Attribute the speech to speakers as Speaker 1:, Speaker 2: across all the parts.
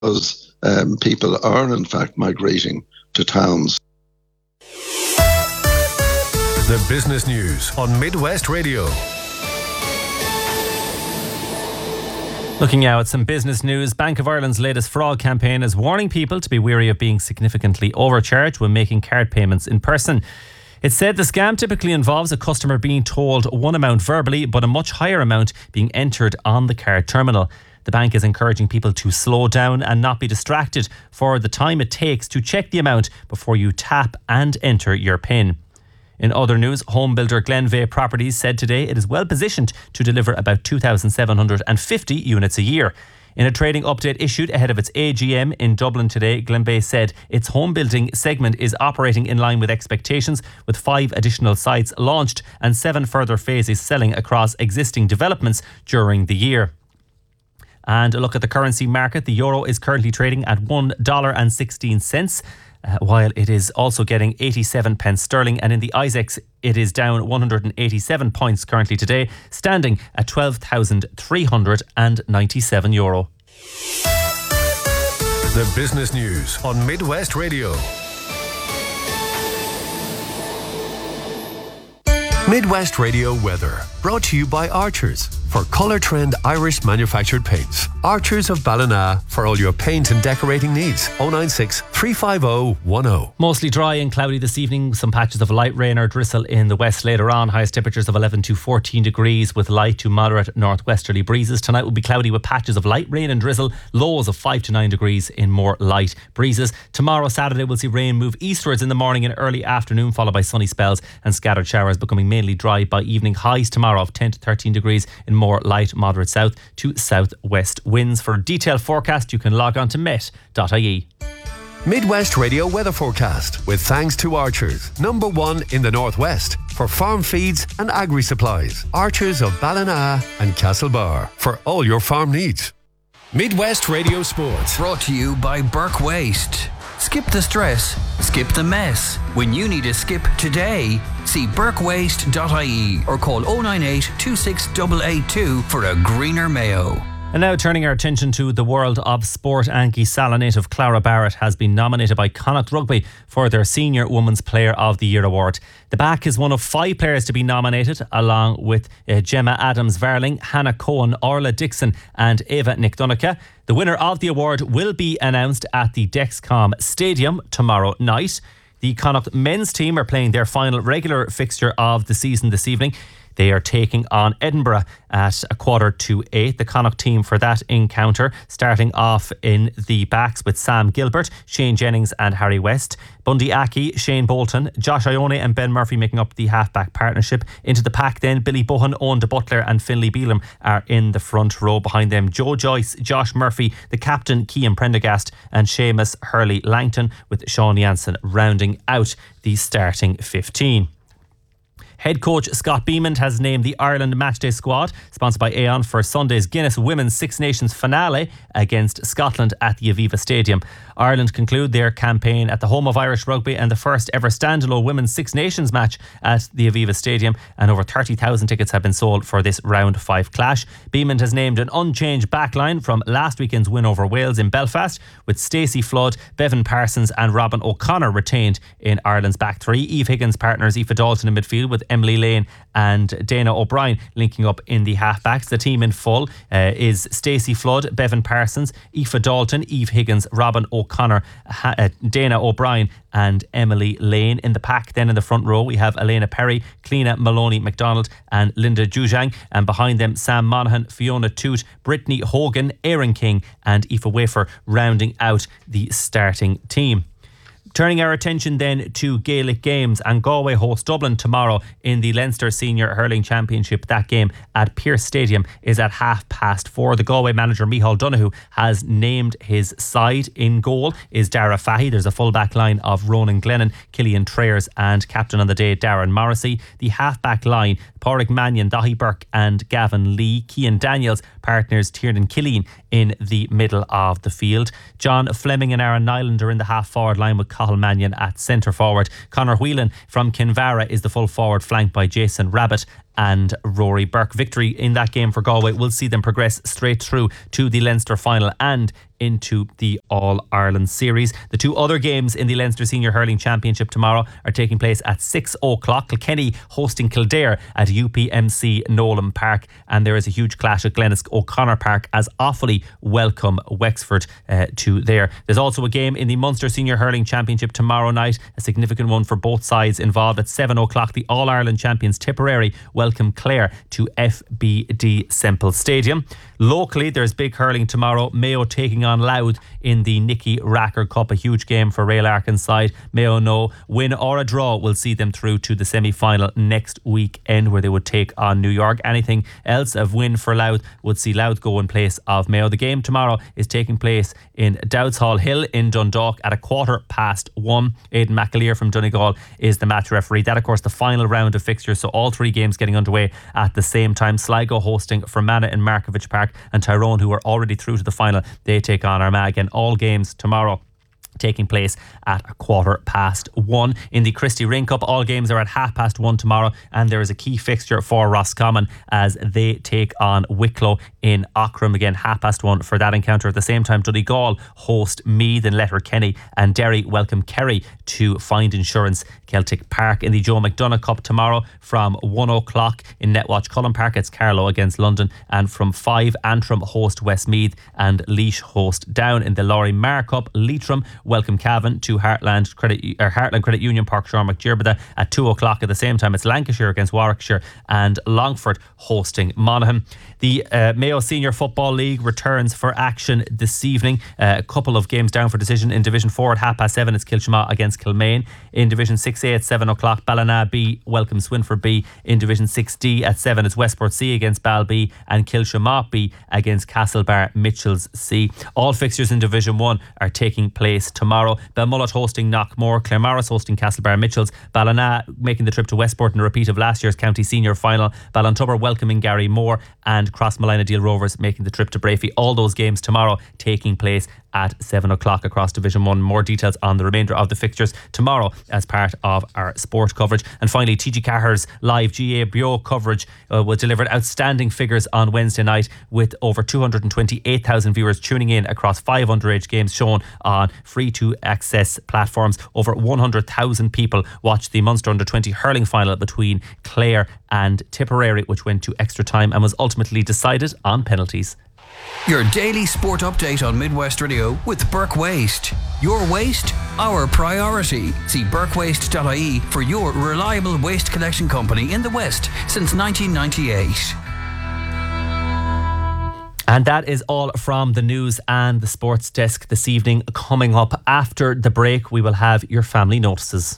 Speaker 1: because people are in fact migrating to towns.
Speaker 2: The Business News on Midwest Radio.
Speaker 3: Looking now at some business news, Bank of Ireland's latest fraud campaign is warning people to be wary of being significantly overcharged when making card payments in person. It said the scam typically involves a customer being told one amount verbally, but a much higher amount being entered on the card terminal. The bank is encouraging people to slow down and not be distracted for the time it takes to check the amount before you tap and enter your PIN. In other news, home builder Glenveagh Properties said today it is well positioned to deliver about 2,750 units a year. In a trading update issued ahead of its AGM in Dublin today, Glenveagh said its home building segment is operating in line with expectations, with 5 additional sites launched and 7 further phases selling across existing developments during the year. And a look at the currency market. The euro is currently trading at $1.16. While it is also getting 87 pence sterling, and in the ISEX it is down 187 points currently today, standing at €12,397.
Speaker 2: The Business News on Midwest Radio. Midwest Radio weather, brought to you by Archers. For Colour Trend Irish manufactured paints. Archers of Ballina for all your paint and decorating needs. 096 350 10.
Speaker 3: Mostly dry and cloudy this evening. Some patches of light rain or drizzle in the west later on. Highest temperatures of 11 to 14 degrees with light to moderate northwesterly breezes. Tonight will be cloudy with patches of light rain and drizzle. Lows of 5 to 9 degrees in more light breezes. Tomorrow, Saturday, we'll see rain move eastwards in the morning and early afternoon, followed by sunny spells and scattered showers, becoming mainly dry by evening. Highs tomorrow of 10 to 13 degrees in more light, moderate south to southwest winds. For a detailed forecast, you can log on to met.ie.
Speaker 2: Midwest Radio weather forecast with thanks to Archers, #1 in the Northwest for farm feeds and agri supplies. Archers of Ballina and Castlebar for all your farm needs. Midwest Radio Sports,
Speaker 4: brought to you by Burke Waste. Skip the stress, skip the mess. When you need a skip today, see burkewaste.ie or call 098 26882 for a greener Mayo.
Speaker 3: And now turning our attention to the world of sport, Anki Sala native Clara Barrett has been nominated by Connacht Rugby for their Senior Women's Player of the Year award. The back is one of 5 players to be nominated, along with Gemma Adams-Varling, Hannah Cohen, Orla Dixon and Eva Nick-Donica. The winner of the award will be announced at the Dexcom Stadium tomorrow night. The Connacht men's team are playing their final regular fixture of the season this evening. They are taking on Edinburgh at 7:45. The Connacht team for that encounter starting off in the backs with Sam Gilbert, Shane Jennings and Harry West. Bundy Aki, Shane Bolton, Josh Ione and Ben Murphy making up the half-back partnership. Into the pack then, Billy Bohan, Owen de Butler and Finlay Beelum are in the front row. Behind them, Joe Joyce, Josh Murphy, the captain Cian Prendergast and Seamus Hurley-Langton, with Sean Jansen rounding out the starting 15. Head coach Scott Beamond has named the Ireland Matchday squad, sponsored by Aon, for Sunday's Guinness Women's Six Nations finale against Scotland at the Aviva Stadium. Ireland conclude their campaign at the home of Irish rugby and the first ever standalone Women's Six Nations match at the Aviva Stadium, and over 30,000 tickets have been sold for this round 5 clash. Beamond has named an unchanged backline from last weekend's win over Wales in Belfast, with Stacey Flood, Bevan Parsons and Robin O'Connor retained in Ireland's back three. Eve Higgins partners Aoife Dalton in midfield, with Emily Lane and Dana O'Brien linking up in the halfbacks. The team in full is Stacey Flood, Bevan Parsons, Aoife Dalton, Eve Higgins, Robin O'Connor, Dana O'Brien and Emily Lane. In the pack then in the front row we have Elena Perry, Cleena Maloney McDonald and Linda Jujang, and behind them Sam Monaghan, Fiona Toot, Brittany Hogan, Erin King and Aoife Wafer rounding out the starting team. Turning our attention then to Gaelic games, and Galway host Dublin tomorrow in the Leinster Senior Hurling Championship. That game at Pearse Stadium is at 4:30. The Galway manager Micheál Donoghue has named his side. In goal is Dara Fahy. There's a full back line of Ronan Glennon, Killian Trayers and captain on the day Darren Morrissey. The half back line, Pádraig Mannion, Dahi Burke and Gavin Lee. Cian Daniels partners Tiernan Killeen in the middle of the field. John Fleming and Aaron Nyland are in the half forward line, with Cathal Mannion at centre forward. Conor Whelan from Kinvara is the full forward, flanked by Jason Rabbit and Rory Burke. Victory in that game for Galway will see them progress straight through to the Leinster final and into the All-Ireland Series. The two other games in the Leinster Senior Hurling Championship tomorrow are taking place at 6 o'clock. Kilkenny hosting Kildare at UPMC Nolan Park, and there is a huge clash at Glennisk O'Connor Park as Offaly welcome Wexford to there. There's also a game in the Munster Senior Hurling Championship tomorrow night, a significant one for both sides involved. At 7 o'clock, the All-Ireland champions Tipperary welcome Clare to FBD Semple Stadium. Locally, there's big hurling tomorrow. Mayo taking on Louth in the Nicky Racker Cup, a huge game for Ray Larkin's side. Mayo know win or a draw will see them through to the semi-final next weekend, where they would take on New York. Anything else of win for Louth would see Louth go in place of Mayo. The game tomorrow is taking place in Dowds Hall Hill in Dundalk at 1:15. Aidan McAleer from Donegal is the match referee. That, of course, the final round of fixtures, so all three games getting underway at the same time. Sligo hosting Fermanagh in Markovich Park, and Tyrone, who are already through to the final, they take on Armagh. And all games tomorrow taking place at 1:15. In the Christy Ring Cup, all games are at 1:30 tomorrow, and there is a key fixture for Roscommon as they take on Wicklow in Aughrim. Again, 1:30 for that encounter. At the same time, Donegal host Meath in Letterkenny, and Derry welcome Kerry to Find Insurance Celtic Park. In the Joe McDonagh Cup tomorrow from 1 o'clock in Netwatch Cullen Park, it's Carlow against London, and from 5 Antrim host Westmeath and Laois host Down. In the Laurie Marr Cup, Leitrim welcome Cavan to Heartland Credit Union Park Sean McGirbada at 2 o'clock. At the same time, it's Lancashire against Warwickshire and Longford hosting Monaghan. The Mayo Senior Football League returns for action this evening. A couple of games down for decision. In Division 4 at 7:30, it's Kilshamagh against Kilmaine. In Division 6A at 7 o'clock, Ballina B welcome Swinford B. In Division 6D at 7, it's Westport C against Bal B and Kilshamagh B against Castlebar Mitchells C. All fixtures in Division 1 are taking place tomorrow. Belmullet hosting Knockmore, Claremorris hosting Castlebar Mitchells, Ballina making the trip to Westport in a repeat of last year's county senior final, Ballintubber welcoming Gary Moore, and Crossmolina Deal Rovers making the trip to Brafey. All those games tomorrow taking place at 7 o'clock across Division 1. More details on the remainder of the fixtures tomorrow as part of our sport coverage. And finally, TG Cahir's live GA Bio coverage was delivered outstanding figures on Wednesday night, with over 228,000 viewers tuning in across 5 underage games shown on free to access platforms. Over 100,000 people watched the Munster Under-20 hurling final between Clare and Tipperary, which went to extra time and was ultimately decided on penalties.
Speaker 4: Your daily sport update on Midwest Radio with Burke Waste. Your waste, our priority. See burkewaste.ie for your reliable waste collection company in the West since 1998.
Speaker 3: And that is all from the news and the sports desk this evening. Coming up after the break, we will have your family notices.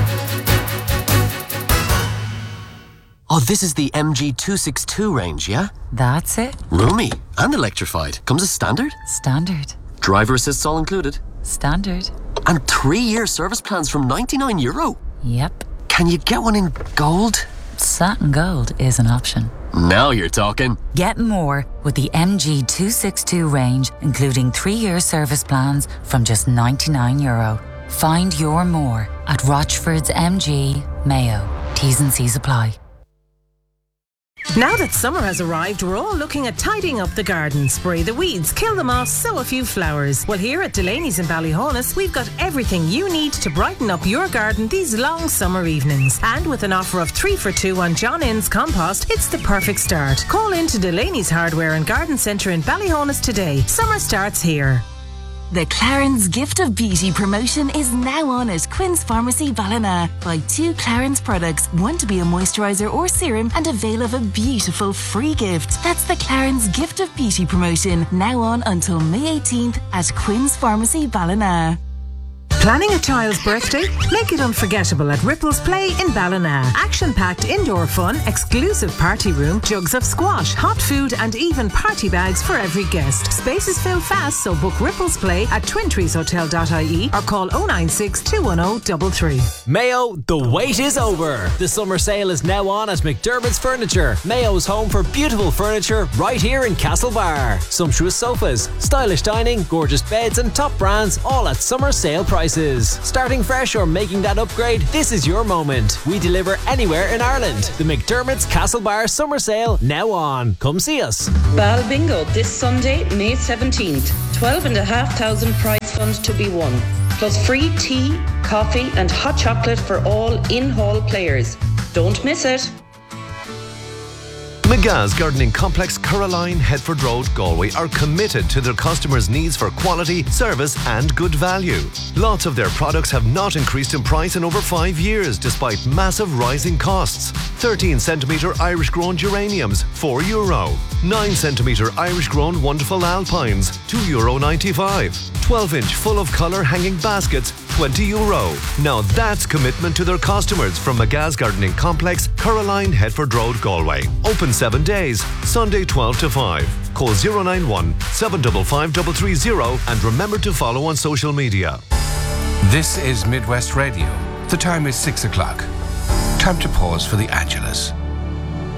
Speaker 5: Oh, this is the MG262 range, yeah?
Speaker 6: That's it.
Speaker 5: Roomy and electrified. Comes as standard?
Speaker 6: Standard.
Speaker 5: Driver assists all included?
Speaker 6: Standard.
Speaker 5: And 3-year service plans from €99.
Speaker 6: Yep.
Speaker 5: Can you get one in gold?
Speaker 6: Satin gold is an option.
Speaker 5: Now you're talking.
Speaker 6: Get more with the MG262 range, including 3-year service plans from just €99. Find your more at Rochford's MG, Mayo. T's and C's apply.
Speaker 7: Now that summer has arrived, we're all looking at tidying up the garden. Spray the weeds, kill them off, sow a few flowers. Well, here at Delaney's in Ballyhonus, we've got everything you need to brighten up your garden these long summer evenings. And with an offer of 3 for 2 on John Innes compost, it's the perfect start. Call in to Delaney's Hardware and Garden Centre in Ballyhonus today. Summer starts here.
Speaker 8: The Clarence Gift of Beauty promotion is now on at Quinn's Pharmacy Ballina. Buy 2 Clarence products, one to be a moisturiser or serum, and avail of a beautiful free gift. That's the Clarence Gift of Beauty promotion, now on until May 18th at Quinn's Pharmacy Ballina.
Speaker 7: Planning a child's birthday? Make it unforgettable at Ripples Play in Ballina. Action-packed indoor fun, exclusive party room, jugs of squash, hot food and even party bags for every guest. Spaces fill fast, so book Ripples Play at twintreeshotel.ie or call 096 210 33.
Speaker 9: Mayo, the wait is over. The summer sale is now on at McDermott's Furniture, Mayo's home for beautiful furniture right here in Castlebar. Sumptuous sofas, stylish dining, gorgeous beds and top brands, all at summer sale prices. prices. Starting fresh or making that upgrade, this is your moment. We deliver anywhere in Ireland. The McDermott's Castlebar Summer Sale now on. Come see us.
Speaker 10: Bal Bingo this Sunday, May 17th. 12,500 prize fund to be won. Plus free tea, coffee and hot chocolate for all in-hall players. Don't miss it.
Speaker 11: McGa's Gardening Complex, Caroline, Headford Road, Galway are committed to their customers' needs for quality, service and good value. Lots of their products have not increased in price in over 5 years despite massive rising costs. 13cm Irish grown geraniums, €4. 9cm Irish grown wonderful alpines, €2.95. 12-inch full of colour hanging baskets, €20. Now that's commitment to their customers from McGa's Gardening Complex, Caroline, Headford Road, Galway. Open 7 days, Sunday 12 to 5. Call 091 755 330 and remember to follow on social media.
Speaker 12: This is Midwest Radio. The time is 6 o'clock. Time to pause for the Angelus.